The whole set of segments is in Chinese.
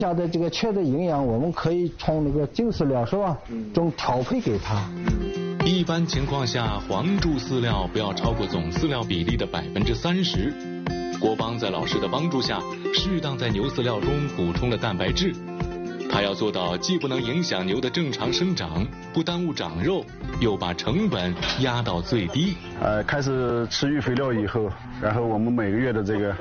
下的这个缺的营养，我们可以从那个净饲料是吧，中调配给它。 一般情况下，黄注饲料不要超过总饲料比例的30%。郭邦在老师的帮助下，适当在牛饲料中补充了蛋白质。他要做到既不能影响牛的正常生长，不耽误长肉，又把成本压到最低。 开始吃育肥料以后，然后我们每个月的这个，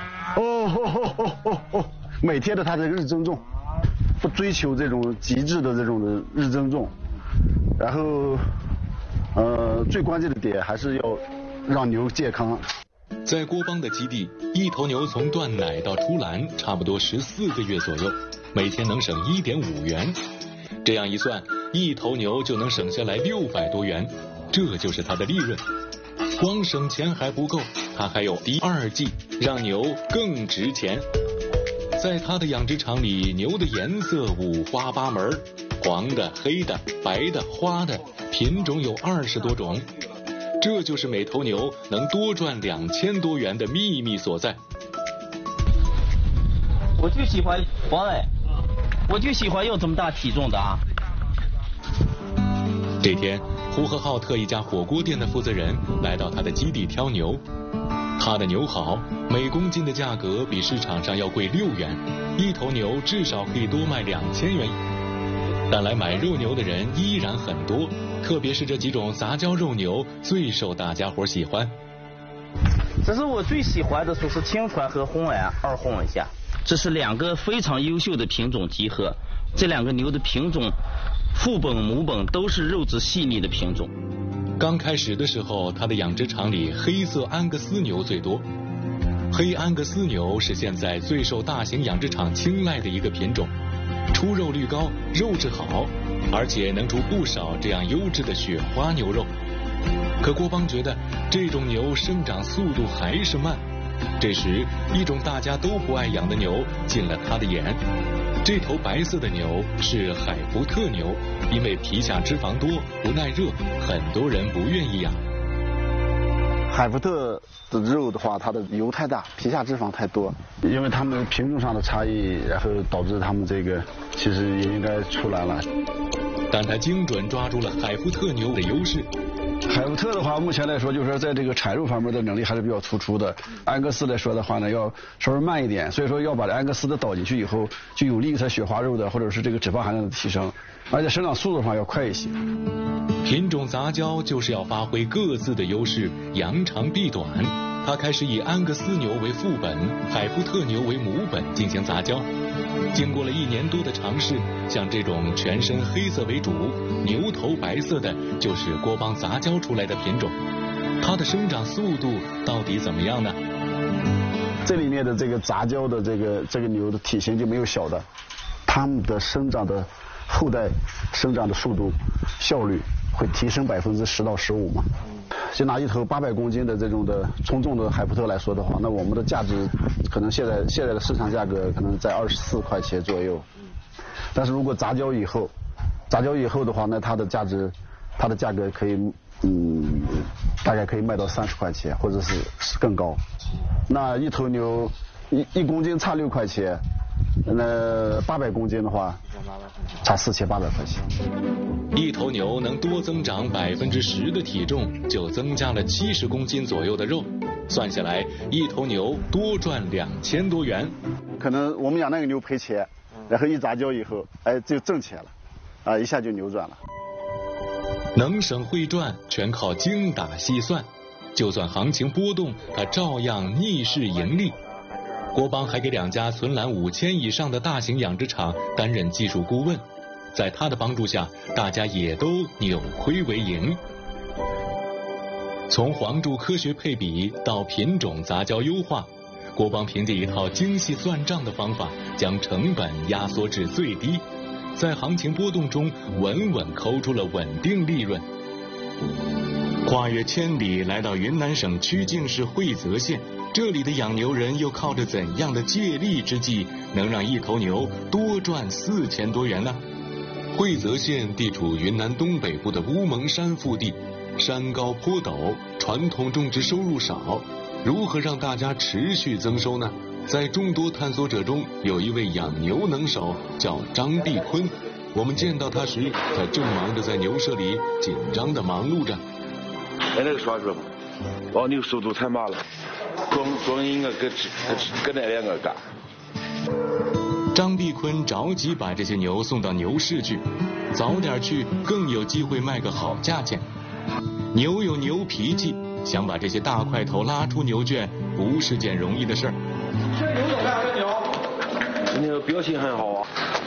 每天的它的日增重，不追求这种极致的这种的日增重，然后，最关键的点还是要让牛健康。 在郭邦的基地，一头牛从断奶到出栏，差不多14个月左右，每天能省1.5元。这样一算，一头牛就能省下来600多元，这就是他的利润。光省钱还不够，他还有第二计，让牛更值钱。在他的养殖场里，牛的颜色五花八门，黄的、黑的、白的、花的，品种有20多种。这就是每头牛能多赚2000多元的秘密所在。 我就喜欢王磊，我就喜欢有这么大体重的啊。 这天，呼和浩特一家火锅店的负责人来到他的基地挑牛。他的牛好，每公斤的价格比市场上要贵6元，一头牛至少可以多卖2000元。但来买肉牛的人依然很多，特别是这几种杂交肉牛最受大家伙喜欢。 这是我最喜欢的，说是青团和红蓝2混一下，这是2个非常优秀的品种集合。这2个牛的品种，父本母本都是肉质细腻的品种。 刚开始的时候，他的养殖场里黑色安格斯牛最多。黑安格斯牛是现在最受大型养殖场青睐的一个品种，出肉率高，肉质好，而且能出不少这样优质的雪花牛肉。可郭邦觉得这种牛生长速度还是慢。这时，一种大家都不爱养的牛进了他的眼。这头白色的牛是海福特牛，因为皮下脂肪多，不耐热，很多人不愿意养。 海福特的肉的话，它的油太大，皮下脂肪太多，因为它们品种上的差异，然后导致它们这个其实也应该出栏了。 但他精准抓住了海福特牛的优势。 海福特的话，目前来说就是说在这个产肉方面的能力还是比较突出的。安格斯来说的话呢，要稍微慢一点，所以说要把安格斯的导进去以后，就有利于它雪花肉的或者是这个脂肪含量的提升，而且生长速度上要快一些。 品种杂交就是要发挥各自的优势，扬长避短。他开始以安格斯牛为副本，海福特牛为母本进行杂交。经过了1年多的尝试，像这种全身黑色为主、牛头白色的，就是郭邦杂交出来的品种。它的生长速度到底怎么样呢？ 这里面的这个杂交的这个牛的体型就没有小的，它们的生长的后代生长的速度效率会提升10%到15%嘛。就拿一头800公斤的这种的从重的海福特来说的话，那我们的价值可能现在的市场价格可能在24块钱左右。但是如果杂交以后的话，那它的价格可以大概可以卖到30块钱，或者是更高。那一头牛一公斤差6块钱，那800公斤的话差4800块钱。 一头牛能多增长10%的体重，就增加了70公斤左右的肉。算下来，一头牛多赚2000多元。 可能我们养那个牛赔钱，然后一杂交以后，就挣钱了，一下就扭转了。 能省会赚，全靠精打细算。就算行情波动，他照样逆势盈利。郭邦还给2家存栏5000以上的大型养殖场担任技术顾问。在他的帮助下，大家也都扭亏为盈。从黄注科学配比到品种杂交优化，郭邦凭借一套精细算账的方法，将成本压缩至最低，在行情波动中稳稳抠出了稳定利润。跨越千里来到云南省曲靖市会泽县，这里的养牛人又靠着怎样的借力之计，能让一头牛多赚4000多元呢？会泽县地处云南东北部的乌蒙山腹地，山高坡陡，传统种植收入少，如何让大家持续增收呢？ 在众多探索者中，有一位养牛能手，叫张碧坤。我们见到他时，他正忙着在牛舍里紧张地忙碌着。 那个刷子，牛速度太慢了，光应该跟那两个干。 张碧坤着急把这些牛送到牛市去，早点去更有机会卖个好价钱。牛有牛脾气，想把这些大块头拉出牛圈，不是件容易的事儿。 这牛怎么样？这牛表情很好啊。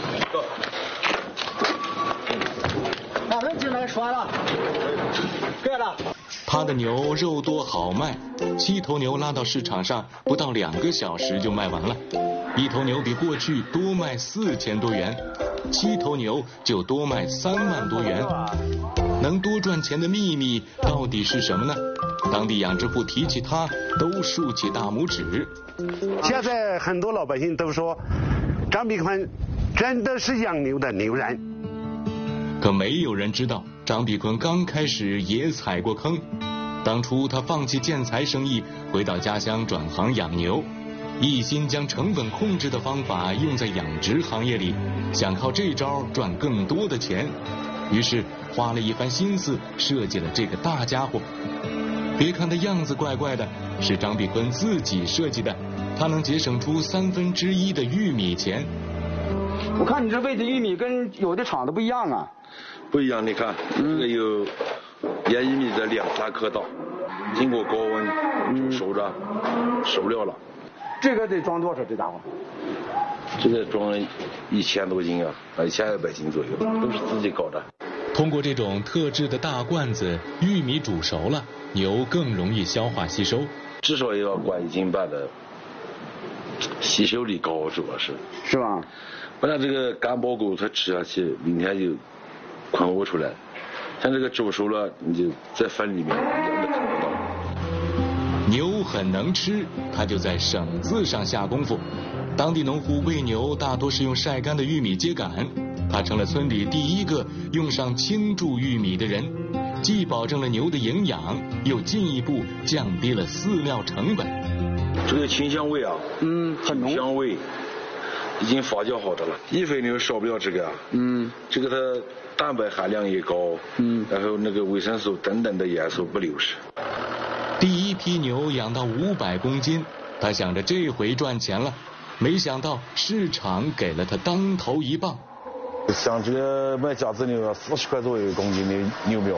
把人进来刷了，对了。 他的牛肉多好卖，7头牛拉到市场上不到2个小时就卖完了。1头牛比过去多卖4000多元，7头牛就多卖3万多元。能多赚钱的秘密到底是什么呢？当地养殖户提起它都竖起大拇指。 现在很多老百姓都说张碧坤真的是养牛的牛人， 可没有人知道张碧坤刚开始也踩过坑。当初他放弃建材生意，回到家乡转行养牛，一心将成本控制的方法用在养殖行业里，想靠这招赚更多的钱，于是花了一番心思设计了这个大家伙。别看它样子怪怪的，是张碧坤自己设计的，它能节省出1/3的玉米钱。 我看你这喂的玉米跟有的厂子不一样啊。 不一样，你看，这个有盐玉米的2-3克大，经过高温就熟了了。 这个得装多少？这家伙？ 这个装1000多斤啊，1200斤左右，都是自己搞的。 通过这种特制的大罐子，玉米煮熟了，牛更容易消化吸收。 至少也要灌1斤半的，吸收力高，主要是吧？ 不然这个干包狗它吃下去，明天就困呕出来。像这个煮熟了，你就在粪里面一样的看不到。 牛很能吃，它就在省字上下功夫。当地农户喂牛大多是用晒干的玉米秸秆，他成了村里第一个用上青贮玉米的人，既保证了牛的营养，又进一步降低了饲料成本。 这个清香味啊， 很浓， 香味已经发酵好的了。一肥牛少不了这个啊，这个它蛋白含量也高，然后那个维生素等等的元素不流失。 第一批牛养到500公斤，他想着这回赚钱了，没想到市场给了他当头一棒。 像这个卖家子牛40块左右1公斤的牛苗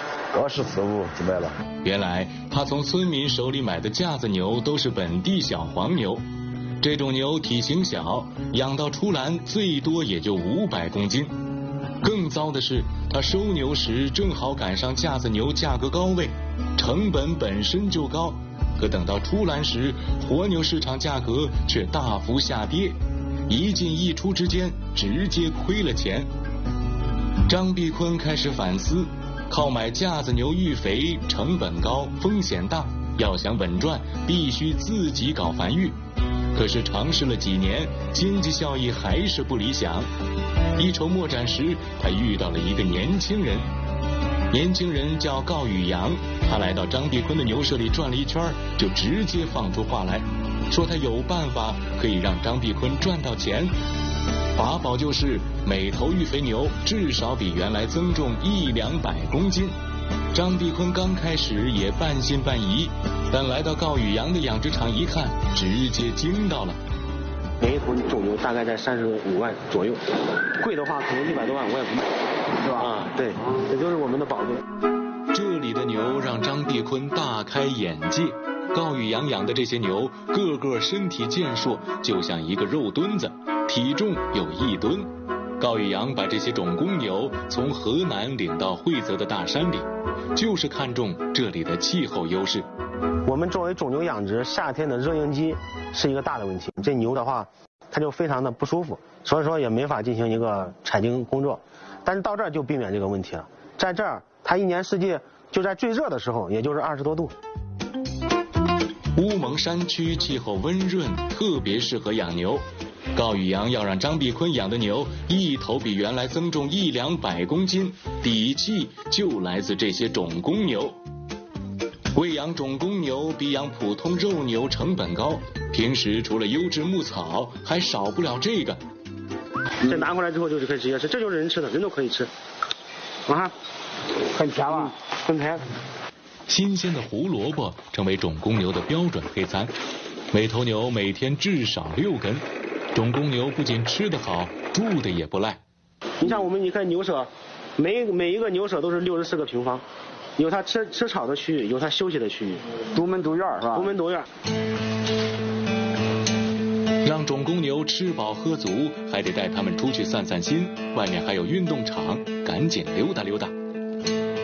，24.5就卖了。 原来他从村民手里买的架子牛都是本地小黄牛，这种牛体型小，养到出栏最多也就500公斤。更糟的是，他收牛时正好赶上架子牛价格高位，成本本身就高，可等到出栏时，活牛市场价格却大幅下跌，一进一出之间直接亏了钱。张碧坤开始反思，靠买架子牛育肥成本高，风险大，要想稳赚必须自己搞繁育。可是尝试了几年，经济效益还是不理想。一筹莫展时，他遇到了一个年轻人，年轻人叫高宇阳，他来到张碧坤的牛舍里转了一圈，就直接放出话来，说他有办法可以让张碧坤赚到钱。法宝就是每头育肥牛至少比原来增重100-200公斤。张碧坤刚开始也半信半疑，但来到高宇阳的养殖场一看，直接惊到了。 每一头种牛大概在35万左右，贵的话可能100多万我也不卖，是吧？对，这就是我们的宝贝。 这里的牛让张碧坤大开眼界，高宇阳养的这些牛个个身体健硕，就像一个肉墩子，体重有1吨。高宇阳把这些种公牛从河南领到惠泽的大山里，就是看中这里的气候优势。 我们作为种牛养殖，夏天的热应激是一个大的问题，这牛的话它就非常的不舒服，所以说也没法进行一个采精工作。但是到这儿就避免这个问题了，在这儿它一年四季就在最热的时候，也就是20多度。 乌蒙山区气候温润，特别适合养牛。高宇阳要让张碧坤养的牛一头比原来增重100-200公斤，底气就来自这些种公牛。 喂养种公牛比养普通肉牛成本高，平时除了优质牧草，还少不了这个。 这拿回来之后就是可以直接吃，这就是人吃的，人都可以吃。啊， 很甜吧？ 很甜。 新鲜的胡萝卜成为种公牛的标准配餐，每头牛每天至少6根。种公牛不仅吃得好，住的也不赖。 你像你看牛舍，每一个牛舍都是64个平方，有它吃草的区域，有它休息的区域， 独门独院是吧？ 独门独院。 让种公牛吃饱喝足，还得带它们出去散散心，外面还有运动场，赶紧溜达溜达。